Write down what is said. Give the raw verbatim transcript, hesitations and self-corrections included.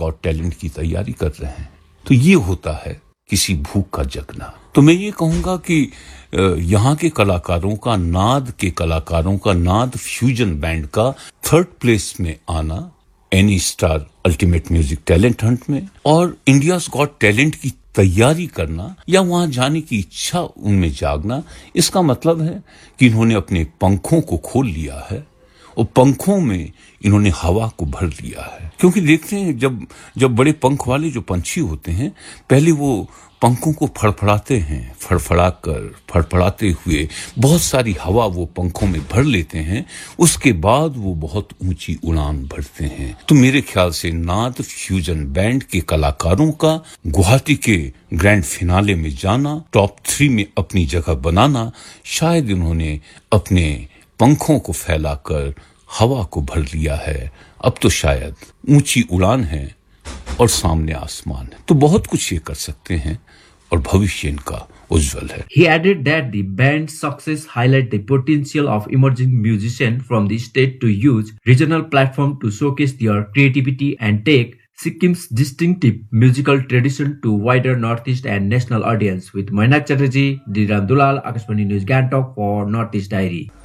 Got talent की तैयारी कर रहे हैं। तो ये होता है किसी भूख का जगना। तो मैं ये कहूंगा कि यहाँ के कलाकारों का, नाद के कलाकारों का, नाद फ्यूजन बैंड का थर्ड प्लेस में आना any star ultimate music talent Hunt में, और इंडियाज गॉट टैलेंट की तैयारी करना या वहां जाने की इच्छा उनमें जागना, इसका मतलब है कि इन्होंने अपने पंखों को खोल लिया है और पंखों में इन्होंने हवा को भर लिया है। क्योंकि देखते हैं जब जब बड़े पंख वाले जो पंछी होते हैं, पहले वो पंखों को फड़फड़ाते हैं, फड़फड़ाकर फड़फड़ाते हुए बहुत सारी हवा वो पंखों में भर लेते हैं, उसके बाद वो बहुत ऊंची उड़ान भरते हैं। तो मेरे ख्याल से नाद फ्यूजन बैंड के कलाकारों का गुवाहाटी के ग्रैंड फिनाले में जाना, टॉप थ्री में अपनी जगह बनाना, शायद इन्होंने अपने पंखों को फैलाकर हवा को भर लिया है। अब तो शायद ऊंची उड़ान है और सामने आसमान है, तो बहुत कुछ ये कर सकते हैं और भविष्य इनका उज्जवल है। He added that the band's success highlight the potential of emerging musicians from the state to use regional platform to showcase their creativity and take Sikkim's distinctive musical tradition to wider Northeast and national audience. With Mainak Chatterjee, Dhiran Dulal, Akashvani News Gangtok for Northeast Diary.